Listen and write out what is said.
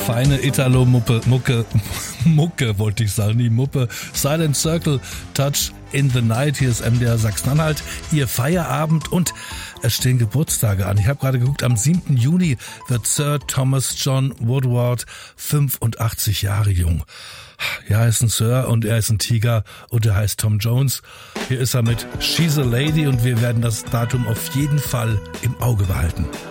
feine Italo-Mucke wollte ich sagen, die Muppe. Silent Circle, Touch in the Night, hier ist MDR Sachsen-Anhalt, ihr Feierabend und es stehen Geburtstage an. Ich habe gerade geguckt, am 7. Juni wird Sir Thomas John Woodward 85 Jahre jung. Ja, er ist ein Sir und er ist ein Tiger und er heißt Tom Jones. Hier ist er mit She's a Lady und wir werden das Datum auf jeden Fall im Auge behalten.